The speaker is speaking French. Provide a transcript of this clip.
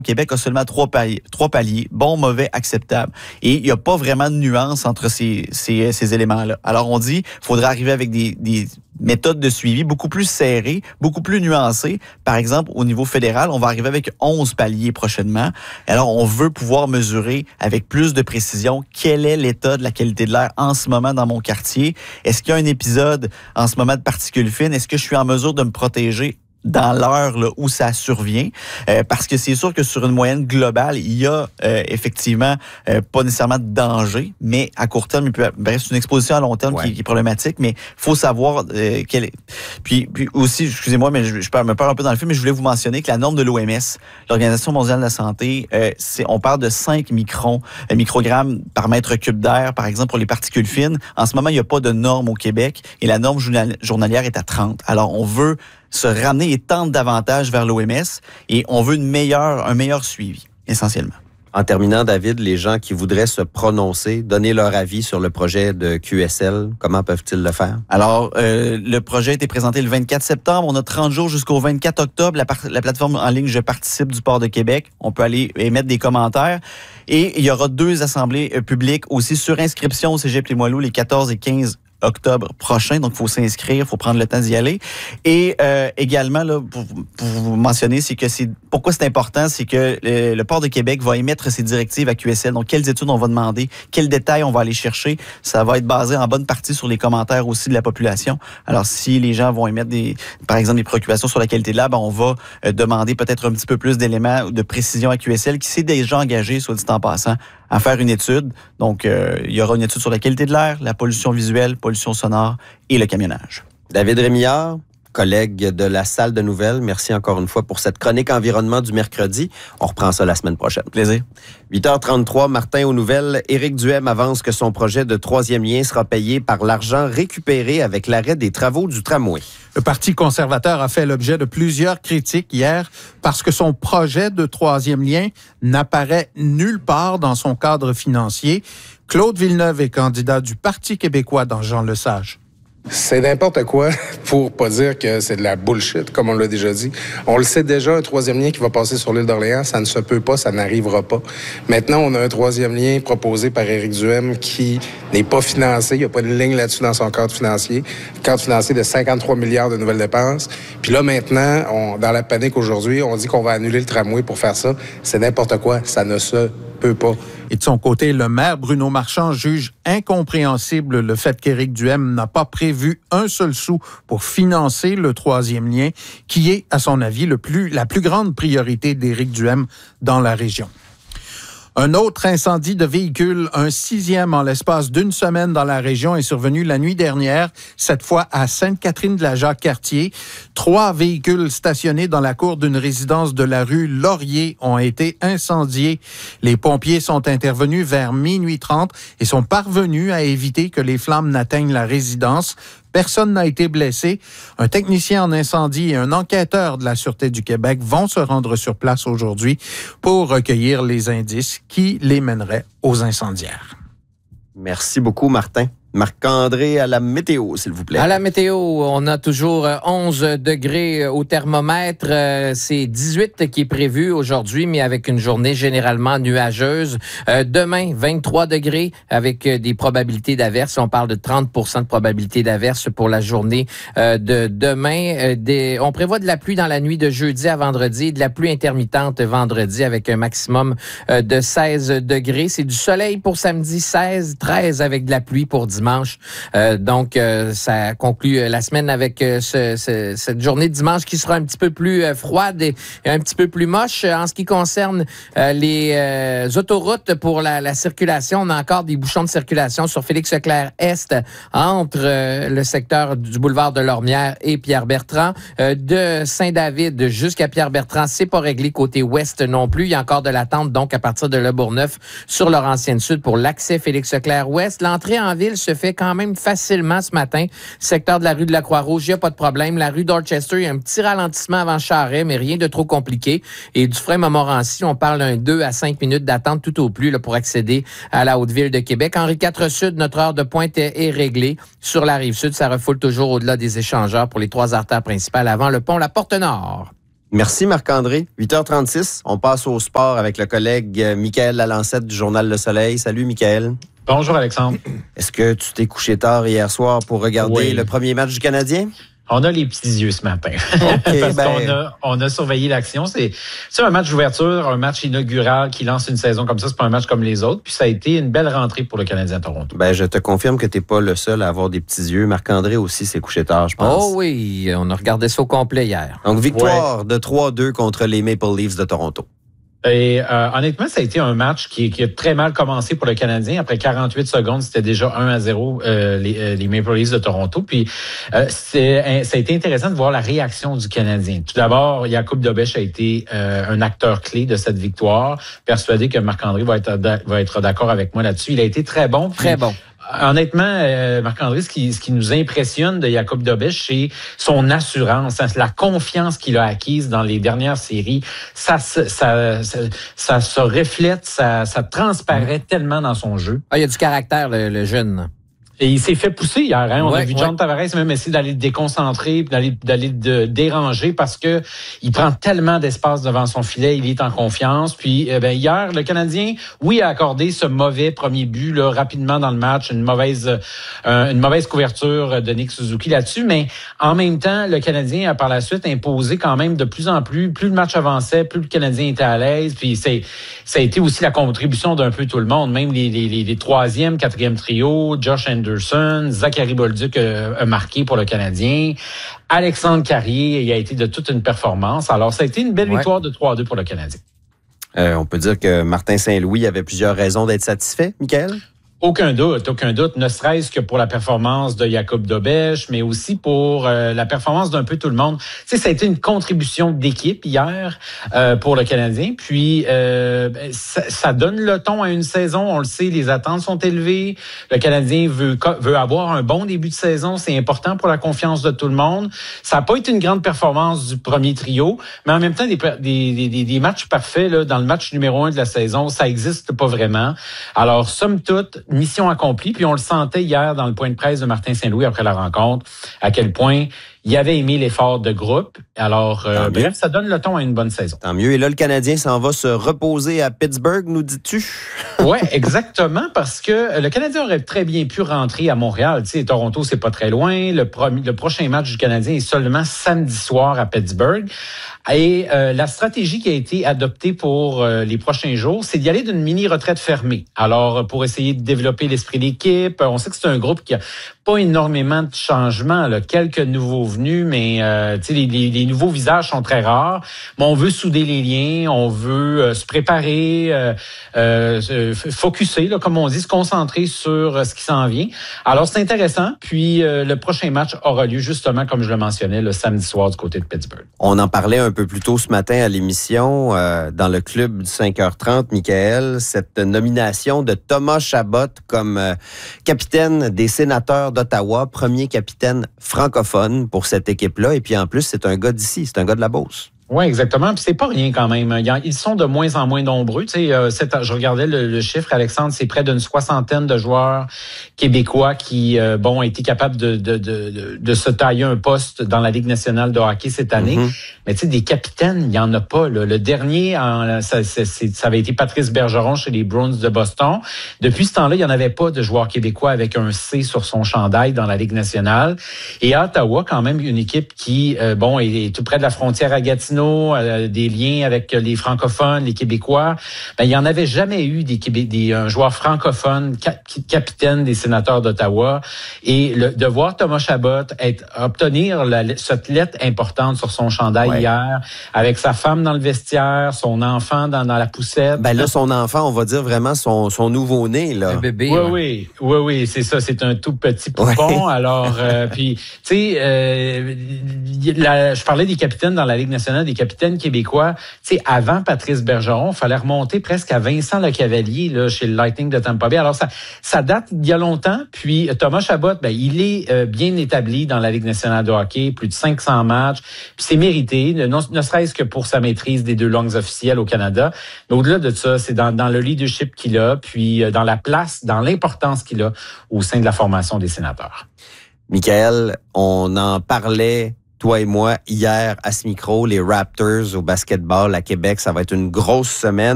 Québec a seulement trois paliers, bon, mauvais, acceptable. Et il n'y a pas vraiment de nuance entre ces éléments-là. Alors, on dit qu'il faudrait arriver avec des méthodes de suivi beaucoup plus serrées, beaucoup plus nuancées. Par exemple, au niveau fédéral, on va arriver avec 11 paliers prochainement. Alors, on veut pouvoir mesurer avec plus de précision quel est l'état de la qualité de l'air en ce moment dans mon quartier. Est-ce qu'il y a un épisode en ce moment de particules fines? Est-ce que je suis en mesure de me protéger dans l'heure là, où ça survient, parce que c'est sûr que sur une moyenne globale, il y a effectivement pas nécessairement de danger, mais à court terme, c'est une exposition à long terme qui est problématique, mais il faut savoir quelle est. Puis aussi, excusez-moi, mais je me perds un peu dans le film, mais je voulais vous mentionner que la norme de l'OMS, l'Organisation mondiale de la santé, on parle de 5 microgrammes par mètre cube d'air, par exemple, pour les particules fines. En ce moment, il n'y a pas de norme au Québec et la norme journalière est à 30. Alors, on veut se ramener et tendre davantage vers l'OMS et on veut un meilleur suivi, essentiellement. En terminant, David, les gens qui voudraient se prononcer, donner leur avis sur le projet de QSL, comment peuvent-ils le faire? Alors, le projet a été présenté le 24 septembre. On a 30 jours jusqu'au 24 octobre. La plateforme en ligne « Je participe » du Port de Québec. On peut aller émettre des commentaires. Et il y aura 2 assemblées publiques aussi sur inscription au Cégep Limoilou les 14 et 15 octobre prochain, donc il faut s'inscrire, il faut prendre le temps d'y aller. Et également, là, pour vous mentionner, pourquoi c'est important, c'est que le Port de Québec va émettre ses directives à QSL. Donc, quelles études on va demander, quels détails on va aller chercher. Ça va être basé en bonne partie sur les commentaires aussi de la population. Alors, si les gens vont émettre par exemple, des préoccupations sur la qualité de l'air, on va demander peut-être un petit peu plus d'éléments de précision à QSL, qui s'est déjà engagé, soit dit en passant, à faire une étude. Donc, il y aura une étude sur la qualité de l'air, la pollution visuelle, pollution sonore et le camionnage. David Rémillard, collègue de la salle de nouvelles, merci encore une fois pour cette chronique environnement du mercredi. On reprend ça la semaine prochaine. Plaisir. 8h33, Martin aux nouvelles. Éric Duhem avance que son projet de 3e lien sera payé par l'argent récupéré avec l'arrêt des travaux du tramway. Le Parti conservateur a fait l'objet de plusieurs critiques hier parce que son projet de 3e lien n'apparaît nulle part dans son cadre financier. Claude Villeneuve est candidat du Parti québécois dans Jean Lesage. C'est n'importe quoi pour pas dire que c'est de la bullshit, comme on l'a déjà dit. On le sait déjà, un 3e lien qui va passer sur l'île d'Orléans, ça ne se peut pas, ça n'arrivera pas. Maintenant, on a un 3e lien proposé par Éric Duhem qui n'est pas financé. Il n'y a pas de ligne là-dessus dans son cadre financier. Cadre financier de 53 milliards de nouvelles dépenses. Puis là, maintenant, dans la panique aujourd'hui, on dit qu'on va annuler le tramway pour faire ça. C'est n'importe quoi. Ça ne se peut pas. Et de son côté, le maire Bruno Marchand juge incompréhensible le fait qu'Éric Duhem n'a pas prévu un seul sou pour financer le 3e lien, qui est, à son avis, la plus grande priorité d'Éric Duhem dans la région. Un autre incendie de véhicule, un 6e en l'espace d'une semaine dans la région, est survenu la nuit dernière, cette fois à Sainte-Catherine-de-la-Jacques-Cartier. 3 véhicules stationnés dans la cour d'une résidence de la rue Laurier ont été incendiés. Les pompiers sont intervenus vers minuit 30 et sont parvenus à éviter que les flammes n'atteignent la résidence. Personne n'a été blessé. Un technicien en incendie et un enquêteur de la Sûreté du Québec vont se rendre sur place aujourd'hui pour recueillir les indices qui les mèneraient aux incendiaires. Merci beaucoup, Martin. Marc-André, à la météo, s'il vous plaît. À la météo, on a toujours 11 degrés au thermomètre. C'est 18 qui est prévu aujourd'hui, mais avec une journée généralement nuageuse. Demain, 23 degrés avec des probabilités d'averse. On parle de 30% de probabilité d'averse pour la journée de demain. On prévoit de la pluie dans la nuit de jeudi à vendredi et de la pluie intermittente vendredi avec un maximum de 16 degrés. C'est du soleil pour samedi, 16, 13 avec de la pluie pour dimanche. Donc, ça conclut la semaine avec cette journée de dimanche qui sera un petit peu plus froide et un petit peu plus moche. En ce qui concerne les autoroutes pour la circulation, on a encore des bouchons de circulation sur Félix-Leclerc-Est entre le secteur du boulevard de Lormière et Pierre-Bertrand. De Saint-David jusqu'à Pierre-Bertrand, c'est pas réglé côté ouest non plus. Il y a encore de l'attente, donc, à partir de Le Bourgneuf sur Laurentienne-Sud pour l'accès Félix-Leclerc-Ouest. L'entrée en ville se fait quand même facilement ce matin. Secteur de la rue de la Croix-Rouge, il n'y a pas de problème. La rue Dorchester, il y a un petit ralentissement avant Charest, mais rien de trop compliqué. Et du Dufresne-Montmorency, on parle d'un 2 à 5 minutes d'attente tout au plus là, pour accéder à la Haute-Ville de Québec. Henri IV Sud, notre heure de pointe est réglée. Sur la Rive-Sud, ça refoule toujours au-delà des échangeurs pour les 3 artères principales avant le pont La Porte-Nord. Merci Marc-André. 8h36, on passe au sport avec le collègue Michael Lalancette du Journal Le Soleil. Salut Michael. Bonjour Alexandre. Est-ce que tu t'es couché tard hier soir pour regarder le premier match du Canadien? On a les petits yeux ce matin. Okay, parce qu'on a surveillé l'action. C'est un match d'ouverture, un match inaugural qui lance une saison comme ça. C'est pas un match comme les autres. Puis ça a été une belle rentrée pour le Canadien de Toronto. Je te confirme que t'es pas le seul à avoir des petits yeux. Marc-André aussi s'est couché tard, je pense. Oh oui, on a regardé ça au complet hier. Donc, victoire de 3-2 contre les Maple Leafs de Toronto. Et honnêtement, ça a été un match qui a très mal commencé pour le Canadien. Après 48 secondes, c'était déjà 1-0 les Maple Leafs de Toronto. Puis ça a été intéressant de voir la réaction du Canadien. Tout d'abord, Jakub Dobeš a été un acteur clé de cette victoire. Persuadé que Marc-André va être d'accord avec moi là-dessus. Il a été très bon. Très bon. Honnêtement, Marc-André, ce qui nous impressionne de Jakub Dobeš, c'est son assurance, la confiance qu'il a acquise dans les dernières séries. Ça se reflète, ça transparaît tellement dans son jeu. Ah, il y a du caractère, le jeune. Et il s'est fait pousser hier. On a vu John Tavares même essayer d'aller le déconcentrer, d'aller le déranger parce que il prend tellement d'espace devant son filet, il est en confiance. Puis hier, le Canadien, a accordé ce mauvais premier but là, rapidement dans le match, une mauvaise couverture de Nick Suzuki là-dessus. Mais en même temps, le Canadien a par la suite imposé quand même de plus en plus. Plus le match avançait, plus le Canadien était à l'aise. Puis ça a été aussi la contribution d'un peu tout le monde, même les troisième, quatrième trio, Josh Anderson, Zachary Bolduc a marqué pour le Canadien. Alexandre Carrier a été de toute une performance. Alors, ça a été une belle victoire de 3-2 pour le Canadien. On peut dire que Martin Saint-Louis avait plusieurs raisons d'être satisfait, Michael? Aucun doute, ne serait-ce que pour la performance de Jakub Dobeš, mais aussi pour la performance d'un peu tout le monde. Tu sais, ça a été une contribution d'équipe hier pour le Canadien, puis ça donne le ton à une saison, on le sait, les attentes sont élevées, le Canadien veut avoir un bon début de saison, c'est important pour la confiance de tout le monde. Ça n'a pas été une grande performance du premier trio, mais en même temps, des matchs parfaits là, dans le match numéro 1 de la saison, ça n'existe pas vraiment. Alors, somme toute, mission accomplie. Puis on le sentait hier dans le point de presse de Martin Saint-Louis après la rencontre, à quel point il avait aimé l'effort de groupe. Alors, bref, ça donne le ton à une bonne saison. Tant mieux. Et là, le Canadien s'en va se reposer à Pittsburgh, nous dis-tu? Oui, exactement, parce que le Canadien aurait très bien pu rentrer à Montréal. Tu sais, Toronto, c'est pas très loin. Le prochain match du Canadien est seulement samedi soir à Pittsburgh. Et la stratégie qui a été adoptée pour les prochains jours, c'est d'y aller d'une mini-retraite fermée. Alors, pour essayer de développer l'esprit d'équipe, on sait que c'est un groupe qui a pas énormément de changements, là, quelques nouveaux venus, mais les nouveaux visages sont très rares. Mais on veut souder les liens, on veut se préparer, focusser, là, comme on dit, se concentrer sur ce qui s'en vient. Alors, c'est intéressant. Puis, le prochain match aura lieu justement, comme je le mentionnais, le samedi soir du côté de Pittsburgh. On en parlait un peu plus tôt ce matin à l'émission, dans le club du 5h30, Michael, cette nomination de Thomas Chabot comme capitaine des Sénateurs d'Ottawa, premier capitaine francophone pour cette équipe-là. Et puis en plus, c'est un gars d'ici, c'est un gars de la Beauce. Oui, exactement. Puis c'est pas rien quand même. Ils sont de moins en moins nombreux. Tu sais, je regardais le chiffre, Alexandre, c'est près d'une 60aine de joueurs québécois qui, ont été capables de se tailler un poste dans la Ligue nationale de hockey cette année. Mm-hmm. Mais tu sais, des capitaines, il y en a pas. Là. Le dernier, ça avait été Patrice Bergeron chez les Bruins de Boston. Depuis ce temps-là, il y en avait pas de joueur québécois avec un C sur son chandail dans la Ligue nationale. Et à Ottawa, quand même, une équipe qui, est tout près de la frontière à Gatineau, des liens avec les francophones, les Québécois. Ben, il n'y en avait jamais eu un joueur francophone capitaine des Sénateurs d'Ottawa. Et de voir Thomas Chabot obtenir cette lettre importante sur son chandail hier, avec sa femme dans le vestiaire, son enfant dans la poussette. Ben là, son enfant, on va dire vraiment son nouveau-né, là. Un bébé. Oui, c'est ça. C'est un tout petit poupon. Ouais. Alors, puis, tu sais, je parlais des capitaines dans la Ligue nationale, des capitaines québécois. Tu sais, avant Patrice Bergeron, il fallait remonter presque à Vincent Lecavalier, là, chez le Lightning de Tampa Bay. Alors, ça date d'il y a longtemps. Puis, Thomas Chabot, il est bien établi dans la Ligue nationale de hockey, plus de 500 matchs. Puis, c'est mérité, ne serait-ce que pour sa maîtrise des 2 langues officielles au Canada. Mais au-delà de ça, c'est dans le leadership qu'il a, puis dans la place, dans l'importance qu'il a au sein de la formation des Sénateurs. Michael, on en parlait toi et moi, hier, à ce micro, les Raptors au basketball à Québec. Ça va être une grosse semaine.